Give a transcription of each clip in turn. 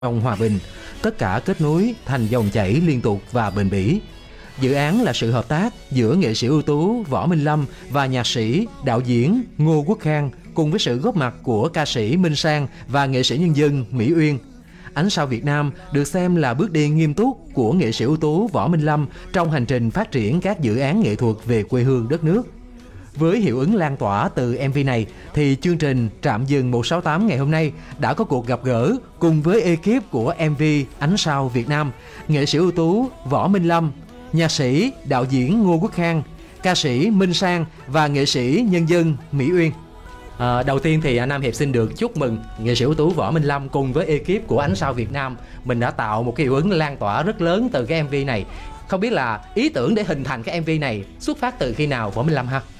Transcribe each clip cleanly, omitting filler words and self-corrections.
Ông hòa bình, tất cả kết nối thành dòng chảy liên tục và bền bỉ. Dự án là sự hợp tác giữa nghệ sĩ ưu tú Võ Minh Lâm và nhạc sĩ, đạo diễn Ngô Quốc Khang cùng với sự góp mặt của ca sĩ Minh Sang và nghệ sĩ nhân dân Mỹ Uyên. Ánh sao Việt Nam được xem là bước đi nghiêm túc của nghệ sĩ ưu tú Võ Minh Lâm trong hành trình phát triển các dự án nghệ thuật về quê hương đất nước. Với hiệu ứng lan tỏa từ MV này thì chương trình Trạm Dừng 168 ngày hôm nay đã có cuộc gặp gỡ cùng với ekip của MV Ánh sao Việt Nam, nghệ sĩ ưu tú Võ Minh Lâm, nhạc sĩ, đạo diễn Ngô Quốc Khang, ca sĩ Minh Sang và nghệ sĩ nhân dân Mỹ Uyên. Đầu tiên thì Nam Hiệp xin được chúc mừng nghệ sĩ ưu tú Võ Minh Lâm cùng với ekip của Ánh sao Việt Nam. Mình đã tạo một cái hiệu ứng lan tỏa rất lớn từ cái MV này. Không biết là ý tưởng để hình thành cái MV này xuất phát từ khi nào Võ Minh Lâm ha?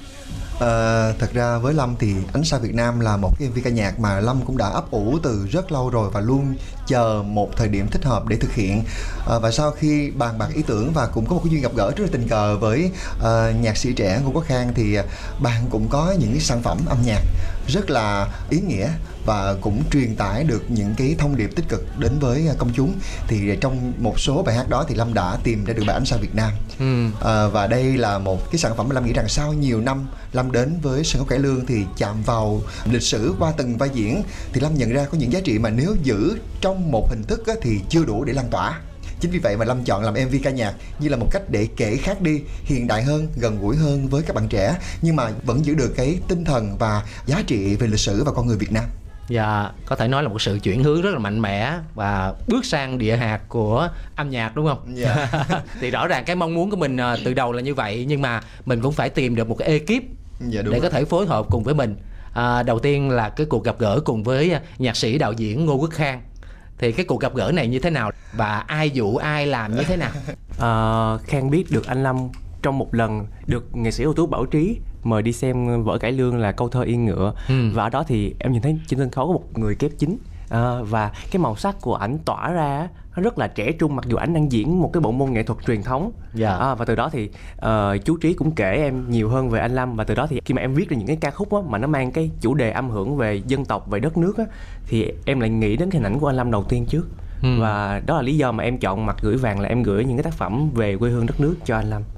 Thật ra với Lâm thì Ánh sao Việt Nam là một cái MV ca nhạc mà Lâm cũng đã ấp ủ từ rất lâu rồi và luôn chờ một thời điểm thích hợp để thực hiện. Và sau khi bàn bạc ý tưởng và cũng có một cái duyên gặp gỡ rất là tình cờ với nhạc sĩ trẻ Ngô Quốc Khang, thì bạn cũng có những cái sản phẩm âm nhạc rất là ý nghĩa và cũng truyền tải được những cái thông điệp tích cực đến với công chúng. Thì trong một số bài hát đó thì Lâm đã tìm ra được bài Ánh sao Việt Nam. Và đây là một cái sản phẩm mà Lâm nghĩ rằng sau nhiều năm Lâm đến với sân khấu cải lương thì chạm vào lịch sử qua từng vai diễn, thì Lâm nhận ra có những giá trị mà nếu giữ trong một hình thức thì chưa đủ để lan tỏa. Chính vì vậy mà Lâm chọn làm MV ca nhạc như là một cách để kể khác đi, hiện đại hơn, gần gũi hơn với các bạn trẻ, nhưng mà vẫn giữ được cái tinh thần và giá trị về lịch sử và con người Việt Nam. Dạ, có thể nói là một sự chuyển hướng rất là mạnh mẽ và bước sang địa hạt của âm nhạc, đúng không? Thì rõ ràng cái mong muốn của mình từ đầu là như vậy, nhưng mà mình cũng phải tìm được một cái ekip để có thể phối hợp cùng với mình. Đầu tiên là cái cuộc gặp gỡ cùng với nhạc sĩ, đạo diễn Ngô Quốc Khang. Thì cái cuộc gặp gỡ này như thế nào và ai dụ ai làm như thế nào? Khang biết được anh Lâm trong một lần được nghệ sĩ ưu tú Bảo Trí mời đi xem vở cải lương là Câu thơ yên ngựa. Và ở đó thì em nhìn thấy trên sân khấu có một người kép chính, và cái màu sắc của ảnh tỏa ra nó rất là trẻ trung, mặc dù ảnh đang diễn một cái bộ môn nghệ thuật truyền thống. Và từ đó thì chú Trí cũng kể em nhiều hơn về anh Lâm, và từ đó thì khi mà em viết ra những cái ca khúc mà nó mang cái chủ đề âm hưởng về dân tộc, về đất nước thì em lại nghĩ đến hình ảnh của anh Lâm đầu tiên trước. Và đó là lý do mà em chọn Mặt Gửi Vàng, là em gửi những cái tác phẩm về quê hương đất nước cho anh Lâm.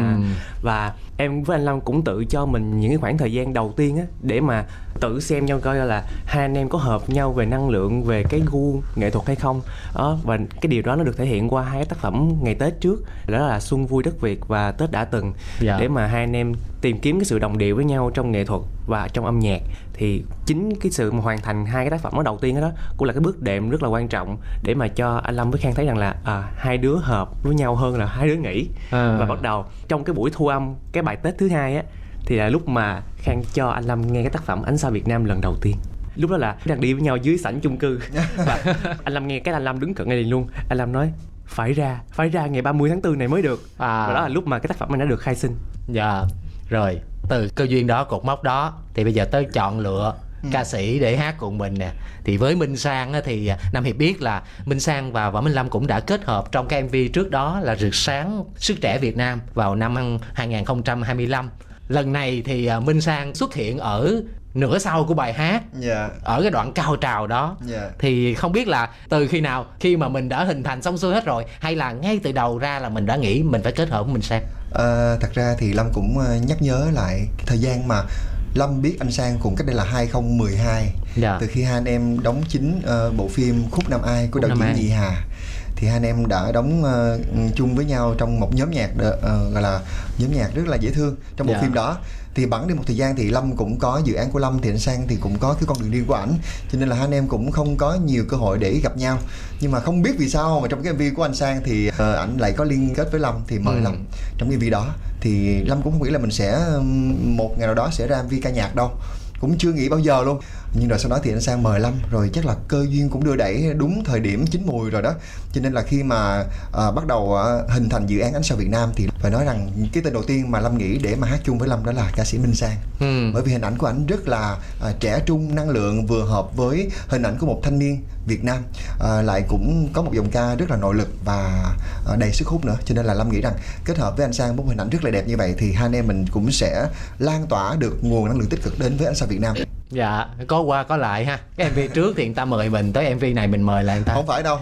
Và em với anh Lâm cũng tự cho mình những cái khoảng thời gian đầu tiên để mà tự xem nhau coi là hai anh em có hợp nhau về năng lượng, về cái gu nghệ thuật hay không. Và cái điều đó nó được thể hiện qua hai tác phẩm ngày Tết trước, đó là Xuân Vui Đất Việt và Tết Đã Từng. Để mà hai anh em tìm kiếm cái sự đồng điệu với nhau trong nghệ thuật và trong âm nhạc. Thì chính cái sự mà hoàn thành hai cái tác phẩm đó đầu tiên đó cũng là cái bước đệm rất là quan trọng để mà cho anh Lâm với Khang thấy rằng là hai đứa hợp với nhau hơn là hai đứa nghĩ. Và bắt đầu trong cái buổi thu âm cái bài Tết thứ hai thì là lúc mà Khang cho anh Lâm nghe cái tác phẩm Ánh sao Việt Nam lần đầu tiên. Lúc đó là đang đi với nhau dưới sảnh chung cư và anh Lâm nghe cái anh Lâm đứng cận ngay liền luôn. Anh Lâm nói phải ra ngày 30 tháng 4 này mới được. Và đó là lúc mà cái tác phẩm này đã được khai sinh. Dạ. Rồi từ cơ duyên đó, cột mốc đó, thì bây giờ tới chọn lựa ca sĩ để hát cùng mình nè. Thì với Minh Sang thì Nam Hiệp biết là Minh Sang và Võ Minh Lâm cũng đã kết hợp trong cái MV trước đó là Rực Sáng Sức Trẻ Việt Nam vào năm 2025. Lần này thì Minh Sang xuất hiện ở nửa sau của bài hát, ở cái đoạn cao trào đó. Thì không biết là từ khi nào, khi mà mình đã hình thành xong xuôi hết rồi, hay là ngay từ đầu ra là mình đã nghĩ mình phải kết hợp với Minh Sang? Thật ra thì Lâm cũng nhắc nhớ lại cái thời gian mà Lâm biết anh Sang cùng cách đây là 2012. Từ khi hai anh em đóng chính bộ phim Khúc Nam Ai của đạo diễn Nhị Hà, thì hai anh em đã đóng chung với nhau trong một nhóm nhạc gọi là nhóm nhạc rất là dễ thương trong bộ phim đó. Thì bẵng đi một thời gian thì Lâm cũng có dự án của Lâm, thì anh Sang thì cũng có cái con đường riêng của ảnh, cho nên là hai anh em cũng không có nhiều cơ hội để gặp nhau. Nhưng mà không biết vì sao mà trong cái MV của anh Sang thì ảnh lại có liên kết với Lâm, thì mời Lâm trong cái MV đó. Thì Lâm cũng không nghĩ là mình sẽ một ngày nào đó sẽ ra MV ca nhạc đâu, cũng chưa nghĩ bao giờ luôn. Nhưng rồi sau đó thì anh Sang mời Lâm, rồi chắc là cơ duyên cũng đưa đẩy đúng thời điểm chín mùi rồi đó. Cho nên là khi mà bắt đầu hình thành dự án Ánh sao Việt Nam thì phải nói rằng cái tên đầu tiên mà Lâm nghĩ để mà hát chung với Lâm đó là ca sĩ Minh Sang. Bởi vì hình ảnh của ảnh rất là trẻ trung, năng lượng, vừa hợp với hình ảnh của một thanh niên Việt Nam, lại cũng có một dòng ca rất là nội lực và đầy sức hút nữa. Cho nên là Lâm nghĩ rằng kết hợp với anh Sang một hình ảnh rất là đẹp như vậy thì hai anh em mình cũng sẽ lan tỏa được nguồn năng lượng tích cực đến với Ánh sao Việt Nam. Dạ, có qua có lại ha. Cái MV trước thì người ta mời mình, tới MV này mình mời lại người ta. Không phải đâu,